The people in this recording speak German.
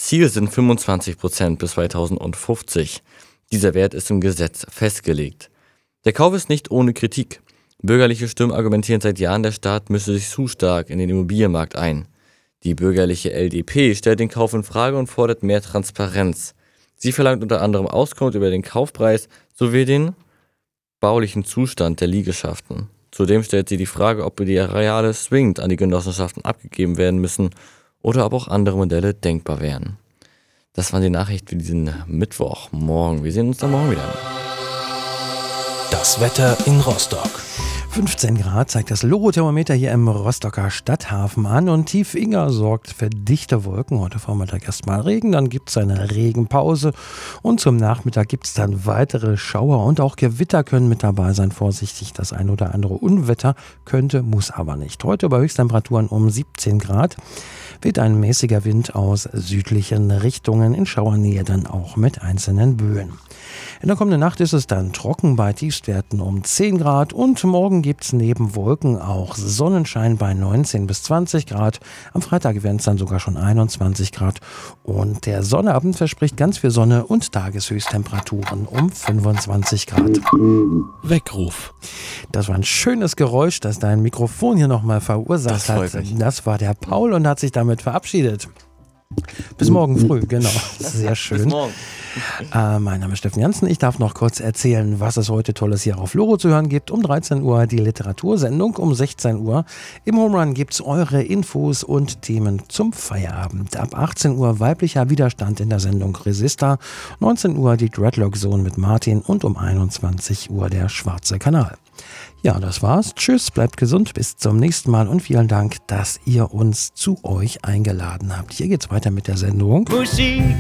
Ziel sind 25% bis 2050. Dieser Wert ist im Gesetz festgelegt. Der Kauf ist nicht ohne Kritik. Bürgerliche Stimmen argumentieren seit Jahren, der Staat mische sich zu stark in den Immobilienmarkt ein. Die bürgerliche LDP stellt den Kauf in Frage und fordert mehr Transparenz. Sie verlangt unter anderem Auskunft über den Kaufpreis sowie den baulichen Zustand der Liegenschaften. Zudem stellt sie die Frage, ob die Areale zwingend an die Genossenschaften abgegeben werden müssen oder ob auch andere Modelle denkbar wären. Das waren die Nachrichten für diesen Mittwochmorgen. Wir sehen uns dann morgen wieder. Das Wetter in Rostock. 15 Grad zeigt das Loro-Thermometer hier im Rostocker Stadthafen an und Tief-Inger sorgt für dichte Wolken. Heute Vormittag erstmal Regen, dann gibt es eine Regenpause und zum Nachmittag gibt es dann weitere Schauer und auch Gewitter können mit dabei sein. Vorsichtig, das ein oder andere Unwetter könnte, muss aber nicht. Heute bei Höchsttemperaturen um 17 Grad weht ein mäßiger Wind aus südlichen Richtungen, in Schauernähe dann auch mit einzelnen Böen. In der kommenden Nacht ist es dann trocken bei Tiefstwerten um 10 Grad und morgen gibt es neben Wolken auch Sonnenschein bei 19 bis 20 Grad. Am Freitag werden es dann sogar schon 21 Grad und der Sonnabend verspricht ganz viel Sonne und Tageshöchsttemperaturen um 25 Grad. Weckruf. Das war ein schönes Geräusch, das dein Mikrofon hier nochmal verursacht hat. Das war der Paul und hat sich damit verabschiedet. Bis morgen früh, genau. Sehr schön. Bis morgen. Mein Name ist Steffen Janssen. Ich darf noch kurz erzählen, was es heute Tolles hier auf Loro zu hören gibt. Um 13 Uhr die Literatursendung, um 16 Uhr im Home Run gibt es eure Infos und Themen zum Feierabend. Ab 18 Uhr weiblicher Widerstand in der Sendung Resista, 19 Uhr die Dreadlock Zone mit Martin und um 21 Uhr der Schwarze Kanal. Ja, das war's. Tschüss, bleibt gesund, bis zum nächsten Mal und vielen Dank, dass ihr uns zu euch eingeladen habt. Hier geht's weiter mit der Sendung Musik